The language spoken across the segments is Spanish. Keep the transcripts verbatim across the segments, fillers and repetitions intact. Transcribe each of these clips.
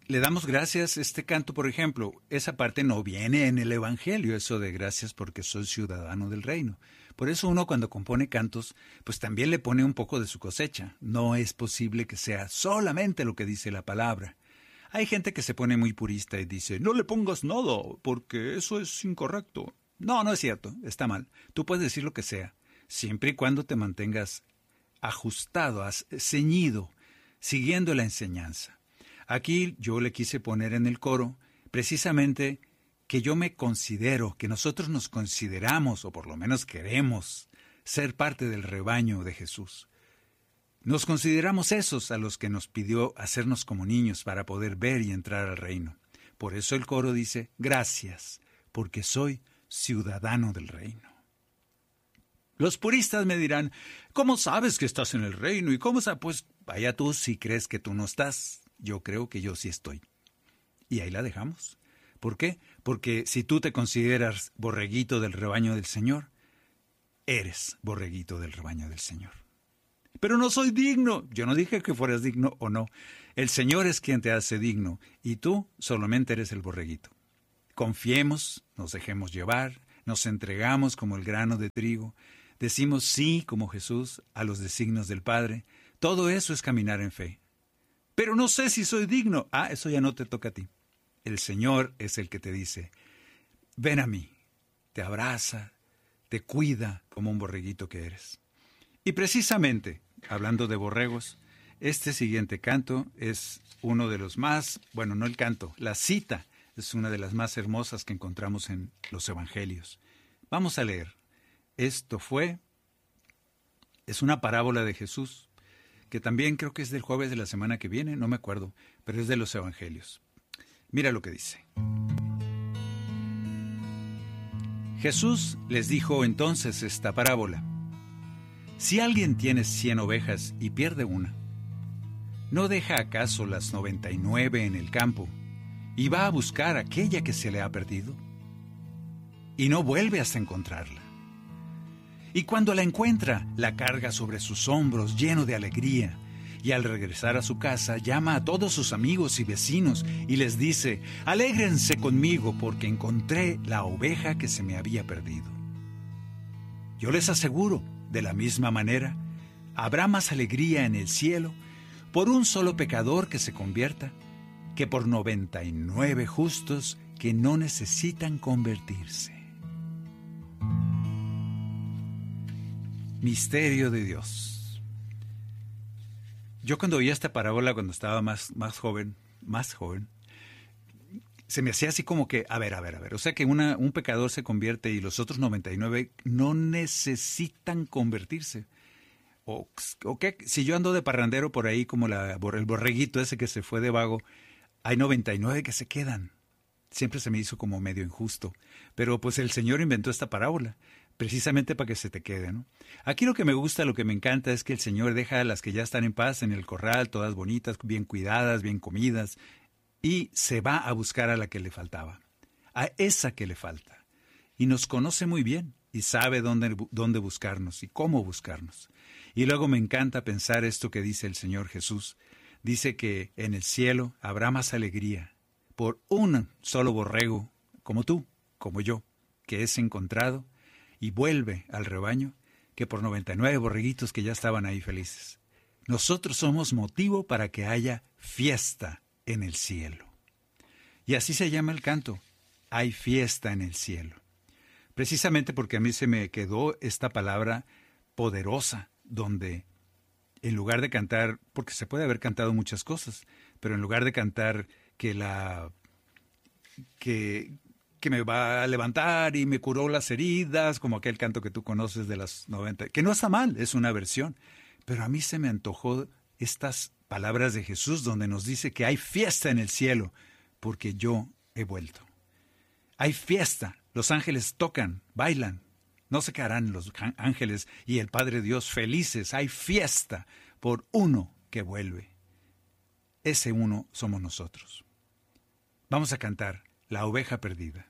le damos gracias, este canto, por ejemplo, esa parte no viene en el Evangelio, eso de gracias porque soy ciudadano del reino. Por eso uno cuando compone cantos, pues también le pone un poco de su cosecha. No es posible que sea solamente lo que dice la palabra. Hay gente que se pone muy purista y dice, no le pongas nada, porque eso es incorrecto. No, no es cierto, está mal. Tú puedes decir lo que sea, siempre y cuando te mantengas ajustado, ceñido, siguiendo la enseñanza. Aquí yo le quise poner en el coro, precisamente, que yo me considero, que nosotros nos consideramos, o por lo menos queremos, ser parte del rebaño de Jesús. Nos consideramos esos a los que nos pidió hacernos como niños para poder ver y entrar al reino. Por eso el coro dice, gracias, porque soy ciudadano del reino. Los puristas me dirán, ¿cómo sabes que estás en el reino? ¿Y cómo sabes? Pues vaya tú si crees que tú no estás. Yo creo que yo sí estoy. Y ahí la dejamos. ¿Por qué? Porque si tú te consideras borreguito del rebaño del Señor, eres borreguito del rebaño del Señor. Pero no soy digno. Yo no dije que fueras digno o no. El Señor es quien te hace digno y tú solamente eres el borreguito. Confiemos, nos dejemos llevar, nos entregamos como el grano de trigo, decimos sí como Jesús a los designios del Padre. Todo eso es caminar en fe. Pero no sé si soy digno. Ah, eso ya no te toca a ti. El Señor es el que te dice, ven a mí, te abraza, te cuida como un borreguito que eres. Y precisamente, hablando de borregos, este siguiente canto es uno de los más, bueno, no el canto, la cita es una de las más hermosas que encontramos en los evangelios. Vamos a leer. Esto fue, es una parábola de Jesús, que también creo que es del jueves de la semana que viene, no me acuerdo, pero es de los evangelios. Mira lo que dice. Jesús les dijo entonces esta parábola. Si alguien tiene cien ovejas y pierde una, ¿no deja acaso las noventa y nueve en el campo y va a buscar aquella que se le ha perdido? Y no vuelve hasta encontrarla. Y cuando la encuentra, la carga sobre sus hombros lleno de alegría, y al regresar a su casa llama a todos sus amigos y vecinos y les dice, alégrense conmigo porque encontré la oveja que se me había perdido. Yo les aseguro, de la misma manera, habrá más alegría en el cielo por un solo pecador que se convierta que por noventa y nueve justos que no necesitan convertirse. Misterio de Dios. Yo cuando oía esta parábola, cuando estaba más, más joven, más joven, se me hacía así como que, a ver, a ver, a ver, o sea que una, un pecador se convierte y los otros noventa y nueve no necesitan convertirse. O, o que si yo ando de parrandero por ahí como la, el borreguito ese que se fue de vago, hay noventa y nueve que se quedan. Siempre se me hizo como medio injusto. Pero pues el Señor inventó esta parábola, precisamente para que se te quede, ¿no? Aquí lo que me gusta, lo que me encanta es que el Señor deja a las que ya están en paz en el corral, todas bonitas, bien cuidadas, bien comidas, y se va a buscar a la que le faltaba, a esa que le falta. Y nos conoce muy bien y sabe dónde, dónde buscarnos y cómo buscarnos. Y luego me encanta pensar esto que dice el Señor Jesús. Dice que en el cielo habrá más alegría por un solo borrego, como tú, como yo, que es encontrado y vuelve al rebaño, que por noventa y nueve borreguitos que ya estaban ahí felices. Nosotros somos motivo para que haya fiesta en el cielo. Y así se llama el canto, hay fiesta en el cielo. Precisamente porque a mí se me quedó esta palabra poderosa, donde en lugar de cantar, porque se puede haber cantado muchas cosas, pero en lugar de cantar que la que, que me va a levantar y me curó las heridas, como aquel canto que tú conoces de las noventa, que no está mal, es una versión, pero a mí se me antojó estas palabras de Jesús donde nos dice que hay fiesta en el cielo, porque yo he vuelto. Hay fiesta, los ángeles tocan, bailan, no se quedarán los ángeles y el Padre Dios felices, hay fiesta por uno que vuelve. Ese uno somos nosotros. Vamos a cantar La oveja perdida.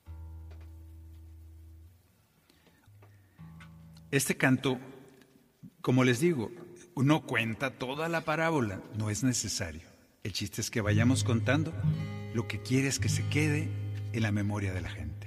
Este canto, como les digo, no cuenta toda la parábola, no es necesario. El chiste es que vayamos contando lo que quieres que se quede en la memoria de la gente.